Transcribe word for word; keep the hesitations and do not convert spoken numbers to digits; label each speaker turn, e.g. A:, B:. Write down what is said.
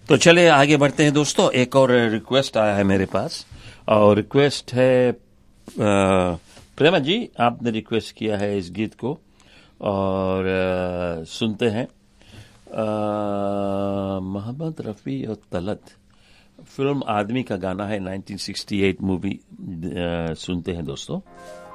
A: तो चले आगे बढ़ते हैं दोस्तों। एक और रिक्वेस्ट आया है मेरे पास और रिक्वेस्ट है आ, प्रेमा जी, आपने रिक्वेस्ट किया है इस गीत को और आ, सुनते हैं। मोहम्मद रफ़ी और तलत, फिल्म आदमी का गाना है, नाइनटीन सिक्सटी एट मूवी। सुनते हैं दोस्तों।